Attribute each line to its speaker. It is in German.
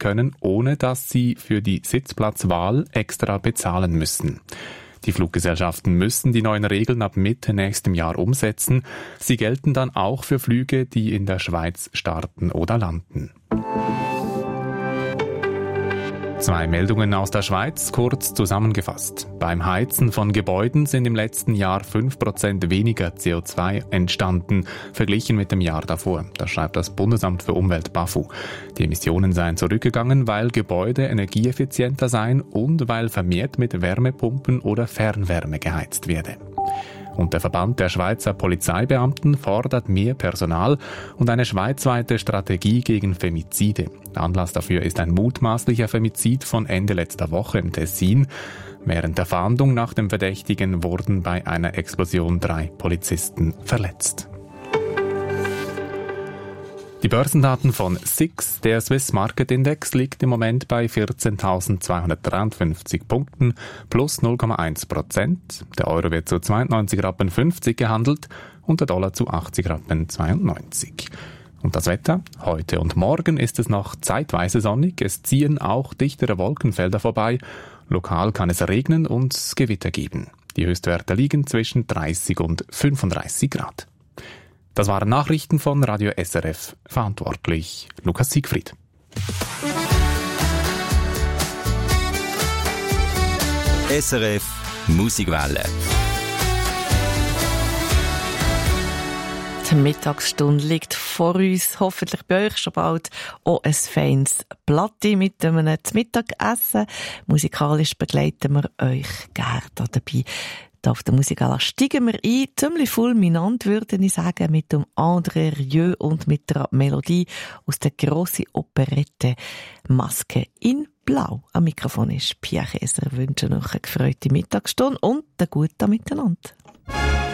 Speaker 1: können, ohne dass sie für die Sitzplatzwahl extra bezahlen müssen. Die Fluggesellschaften müssen die neuen Regeln ab Mitte nächstem Jahr umsetzen. Sie gelten dann auch für Flüge, die in der Schweiz starten oder landen. 2 Meldungen aus der Schweiz, kurz zusammengefasst. Beim Heizen von Gebäuden sind im letzten Jahr 5% weniger CO2 entstanden, verglichen mit dem Jahr davor. Das schreibt das Bundesamt für Umwelt BAFU. Die Emissionen seien zurückgegangen, weil Gebäude energieeffizienter seien und weil vermehrt mit Wärmepumpen oder Fernwärme geheizt werde. Und der Verband der Schweizer Polizeibeamten fordert mehr Personal und eine schweizweite Strategie gegen Femizide. Anlass dafür ist ein mutmaßlicher Femizid von Ende letzter Woche im Tessin. Während der Fahndung nach dem Verdächtigen wurden bei einer Explosion 3 Polizisten verletzt. Die Börsendaten von SIX, der Swiss Market Index, liegt im Moment bei 14.253 Punkten, plus 0,1%. Der Euro wird zu 92,50 Rappen gehandelt und der Dollar zu 80,92 Rappen. Und das Wetter? Heute und morgen ist es noch zeitweise sonnig, es ziehen auch dichtere Wolkenfelder vorbei. Lokal kann es regnen und Gewitter geben. Die Höchstwerte liegen zwischen 30 und 35 Grad. Das waren Nachrichten von Radio SRF, verantwortlich Lukas Siegfried.
Speaker 2: SRF Musikwelle.
Speaker 3: Die Mittagsstunde liegt vor uns, hoffentlich bei euch schon bald auch ein feines Platte mit einem Mittagessen. Musikalisch begleiten wir euch gerne dabei. Auf der Musikala steigen wir ein, ziemlich fulminant, würde ich sagen, mit dem André Rieu und mit der Melodie aus der grossen Operette Maske in Blau. Am Mikrofon ist Pia Käser. Wir wünschen euch eine gefreute Mittagsstunde und einen guten Miteinander.